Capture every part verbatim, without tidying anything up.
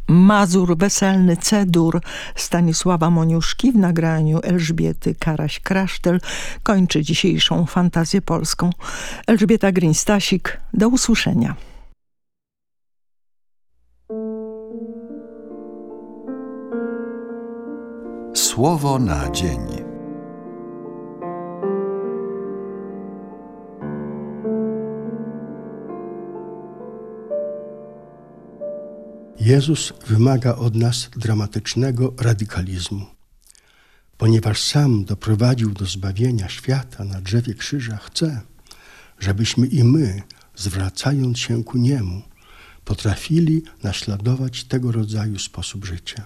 Mazur weselny C-dur Stanisława Moniuszki w nagraniu Elżbiety Karaś-Krasztel kończy dzisiejszą fantazję polską. Elżbieta Grin-Stasik, do usłyszenia. Słowo na dzień. Jezus wymaga od nas dramatycznego radykalizmu. Ponieważ sam doprowadził do zbawienia świata na drzewie krzyża, chce, żebyśmy i my, zwracając się ku Niemu, potrafili naśladować tego rodzaju sposób życia.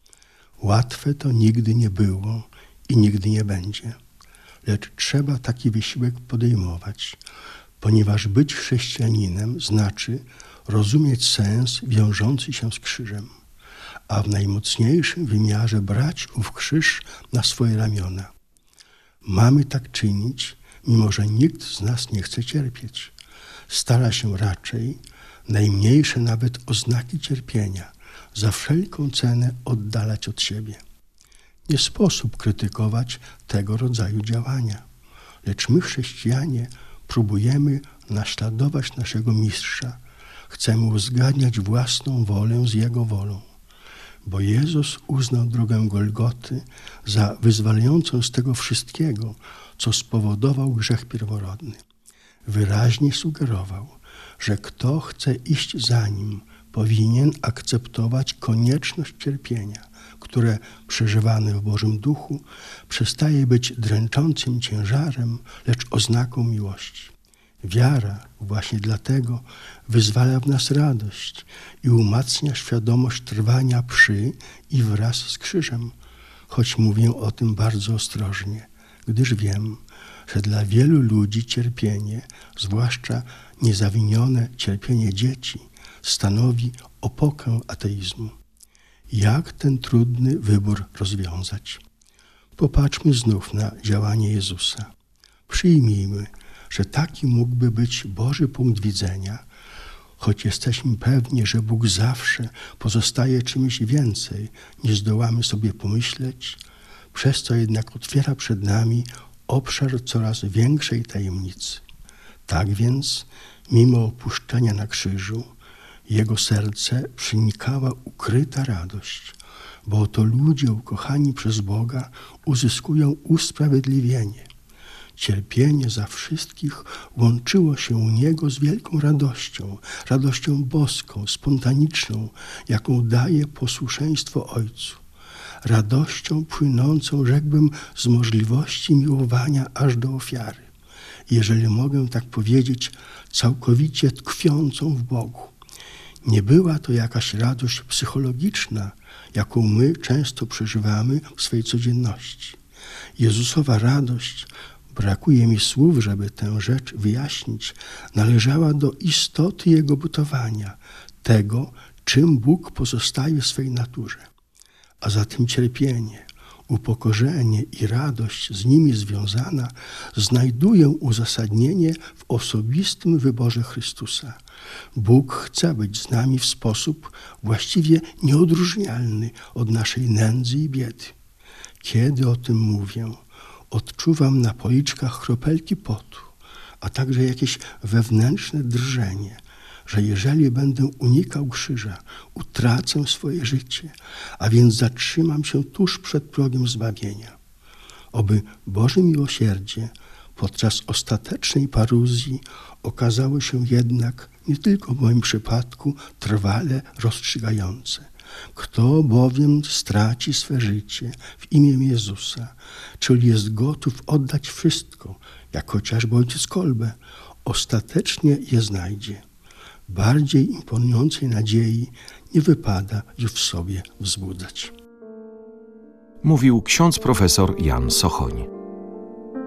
Łatwe to nigdy nie było i nigdy nie będzie, lecz trzeba taki wysiłek podejmować, ponieważ być chrześcijaninem znaczy rozumieć sens wiążący się z krzyżem, a w najmocniejszym wymiarze brać ów krzyż na swoje ramiona. Mamy tak czynić, mimo że nikt z nas nie chce cierpieć. Stara się raczej najmniejsze nawet oznaki cierpienia za wszelką cenę oddalać od siebie. Nie sposób krytykować tego rodzaju działania, lecz my, chrześcijanie, próbujemy naśladować naszego Mistrza. Chcemy uzgadniać własną wolę z Jego wolą, bo Jezus uznał drogę Golgoty za wyzwalającą z tego wszystkiego, co spowodował grzech pierworodny. Wyraźnie sugerował, że kto chce iść za Nim, powinien akceptować konieczność cierpienia, które przeżywane w Bożym Duchu przestaje być dręczącym ciężarem, lecz oznaką miłości. Wiara właśnie dlatego wyzwala w nas radość i umacnia świadomość trwania przy i wraz z krzyżem, choć mówię o tym bardzo ostrożnie, gdyż wiem, że dla wielu ludzi cierpienie, zwłaszcza niezawinione cierpienie dzieci, stanowi opokę ateizmu. Jak ten trudny wybór rozwiązać? Popatrzmy znów na działanie Jezusa. Przyjmijmy, że taki mógłby być Boży punkt widzenia, choć jesteśmy pewni, że Bóg zawsze pozostaje czymś więcej, niż zdołamy sobie pomyśleć, przez co jednak otwiera przed nami obszar coraz większej tajemnicy. Tak więc, mimo opuszczenia na krzyżu, Jego serce przenikała ukryta radość, bo oto ludzie ukochani przez Boga uzyskują usprawiedliwienie. Cierpienie za wszystkich łączyło się u Niego z wielką radością, radością boską, spontaniczną, jaką daje posłuszeństwo Ojcu. Radością płynącą, rzekłbym, z możliwości miłowania aż do ofiary. Jeżeli mogę tak powiedzieć, całkowicie tkwiącą w Bogu. Nie była to jakaś radość psychologiczna, jaką my często przeżywamy w swej codzienności. Jezusowa radość, brakuje mi słów, żeby tę rzecz wyjaśnić, należała do istoty Jego bytowania, tego, czym Bóg pozostaje w swej naturze. A zatem cierpienie, upokorzenie i radość z nimi związana znajdują uzasadnienie w osobistym wyborze Chrystusa. Bóg chce być z nami w sposób właściwie nieodróżnialny od naszej nędzy i biedy. Kiedy o tym mówię, odczuwam na policzkach kropelki potu, a także jakieś wewnętrzne drżenie, że jeżeli będę unikał krzyża, utracę swoje życie, a więc zatrzymam się tuż przed progiem zbawienia. Oby Boże miłosierdzie podczas ostatecznej paruzji okazało się jednak nie tylko w moim przypadku trwale rozstrzygające. Kto bowiem straci swe życie w imię Jezusa, czyli jest gotów oddać wszystko, jak chociażby ojciec Kolbe, ostatecznie je znajdzie. Bardziej imponującej nadziei nie wypada już w sobie wzbudzać. Mówił ksiądz profesor Jan Sochoń.